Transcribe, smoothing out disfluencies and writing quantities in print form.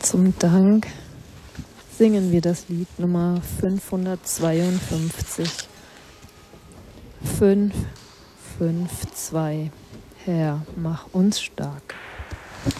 Zum Dank singen wir das Lied Nummer 552. 552. Herr, mach uns stark.